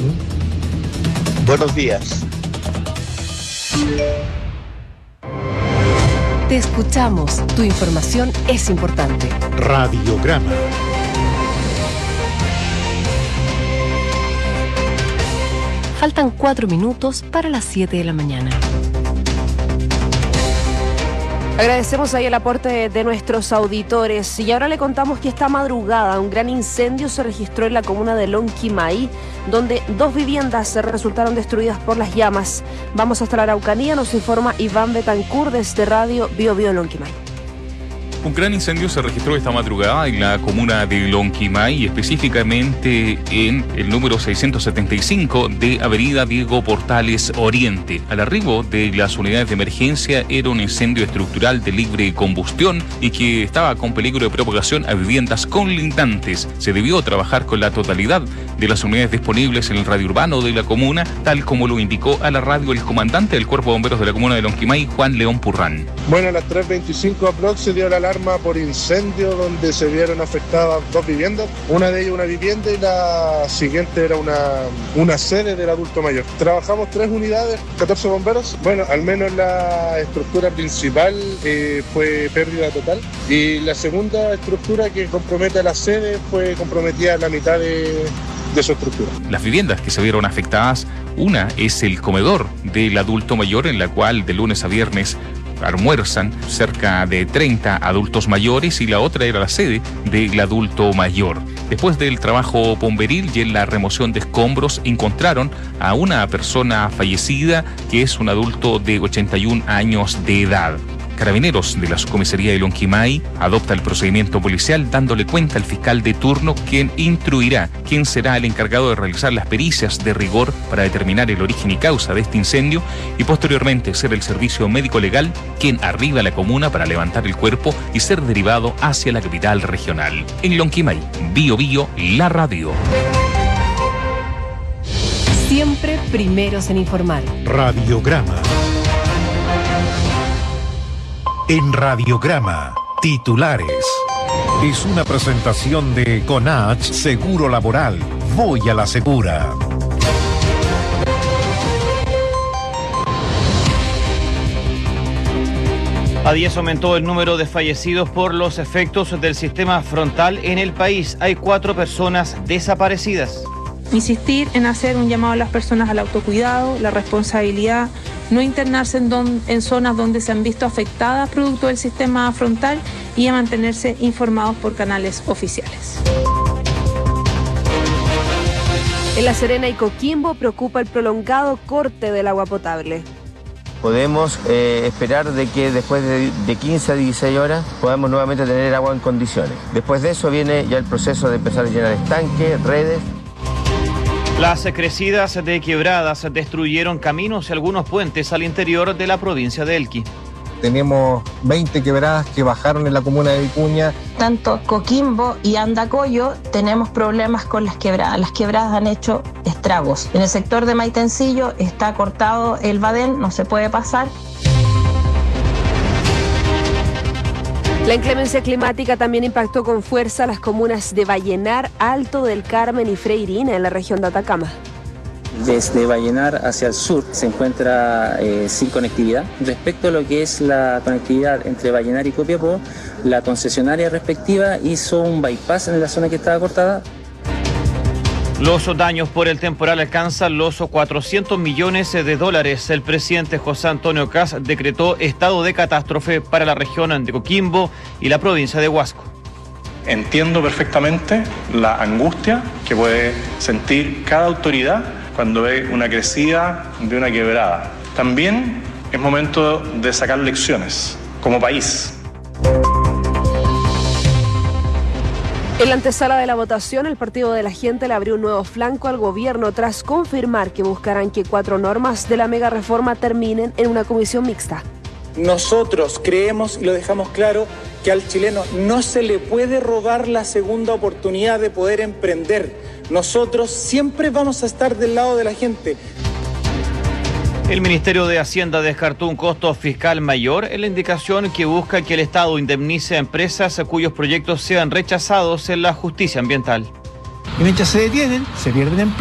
Buenos días. Te escuchamos. Tu información es importante. Radiograma. Faltan 4 minutos para las 7 de la mañana. Agradecemos ahí el aporte de nuestros auditores y ahora le contamos que esta madrugada un gran incendio se registró en la comuna de Lonquimay, donde 2 viviendas resultaron destruidas por las llamas. Vamos hasta la Araucanía, nos informa Iván Betancourt desde Radio Bio Bio Lonquimay. Un gran incendio se registró esta madrugada en la comuna de Lonquimay, específicamente en el número 675 de Avenida Diego Portales Oriente. Al arribo de las unidades de emergencia era un incendio estructural de libre combustión y que estaba con peligro de propagación a viviendas colindantes. Se debió trabajar con la totalidad de las unidades disponibles en el radio urbano de la comuna, tal como lo indicó a la radio el comandante del Cuerpo de Bomberos de la comuna de Lonquimay, Juan León Purrán. Bueno, a las 3:25 aprox se dio la alarma por incendio donde se vieron afectadas 2 viviendas. Una de ellas una vivienda y la siguiente era una sede del adulto mayor. Trabajamos 3 unidades, 14 bomberos. Bueno, al menos la estructura principal fue pérdida total y la segunda estructura que compromete a la sede fue comprometida a la mitad de su estructura. Las viviendas que se vieron afectadas, una es el comedor del adulto mayor, en la cual de lunes a viernes almuerzan cerca de 30 adultos mayores, y la otra era la sede del adulto mayor. Después del trabajo bomberil y en la remoción de escombros, encontraron a una persona fallecida que es un adulto de 81 años de edad. Carabineros de la subcomisaría de Lonquimay adopta el procedimiento policial dándole cuenta al fiscal de turno, quien instruirá quién será el encargado de realizar las pericias de rigor para determinar el origen y causa de este incendio, y posteriormente ser el servicio médico legal quien arriba a la comuna para levantar el cuerpo y ser derivado hacia la capital regional. En Lonquimay, Bio Bio, la radio. Siempre primeros en informar. Radiograma. En Radiograma, titulares. Es una presentación de Conach Seguro Laboral. Voy a la segura. A 10 aumentó el número de fallecidos por los efectos del sistema frontal en el país. Hay 4 personas desaparecidas. Insistir en hacer un llamado a las personas al autocuidado, la responsabilidad, no internarse en zonas donde se han visto afectadas producto del sistema frontal y a mantenerse informados por canales oficiales. En La Serena y Coquimbo preocupa el prolongado corte del agua potable. Podemos esperar de que después de 15 a 16 horas podamos nuevamente tener agua en condiciones. Después de eso viene ya el proceso de empezar a llenar estanques, redes. Las crecidas de quebradas destruyeron caminos y algunos puentes al interior de la provincia de Elqui. Tenemos 20 quebradas que bajaron en la comuna de Vicuña. Tanto Coquimbo y Andacollo tenemos problemas con las quebradas. Las quebradas han hecho estragos. En el sector de Maitencillo está cortado el badén, no se puede pasar. La inclemencia climática también impactó con fuerza las comunas de Vallenar, Alto del Carmen y Freirina en la región de Atacama. Desde Vallenar hacia el sur se encuentra sin conectividad. Respecto a lo que es la conectividad entre Vallenar y Copiapó, la concesionaria respectiva hizo un bypass en la zona que estaba cortada. Los daños por el temporal alcanzan los 400 millones de dólares. El presidente José Antonio Kast decretó estado de catástrofe para la región de Coquimbo y la provincia de Huasco. Entiendo perfectamente la angustia que puede sentir cada autoridad cuando ve una crecida de una quebrada. También es momento de sacar lecciones como país. En la antesala de la votación, el Partido de la Gente le abrió un nuevo flanco al gobierno tras confirmar que buscarán que 4 normas de la mega reforma terminen en una comisión mixta. Nosotros creemos, y lo dejamos claro, que al chileno no se le puede robar la segunda oportunidad de poder emprender. Nosotros siempre vamos a estar del lado de la gente. El Ministerio de Hacienda descartó un costo fiscal mayor en la indicación que busca que el Estado indemnice a empresas cuyos proyectos sean rechazados en la justicia ambiental. Y mientras se detienen, se pierden